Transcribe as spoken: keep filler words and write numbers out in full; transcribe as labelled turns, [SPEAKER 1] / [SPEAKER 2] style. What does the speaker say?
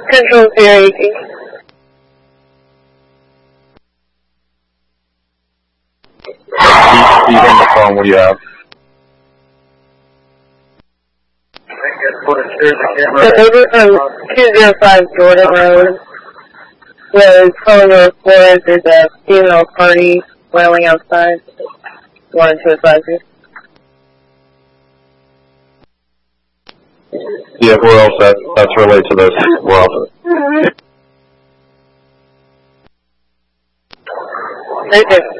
[SPEAKER 1] Control zero eighty.
[SPEAKER 2] He's on the phone. What do you have?
[SPEAKER 1] Over on two zero five Jordan Road, where it's phone reported there's a female party wailing outside. Wanted to advise you.
[SPEAKER 2] Yeah, we're all set. That's related to this. We're all set.
[SPEAKER 1] Thank you.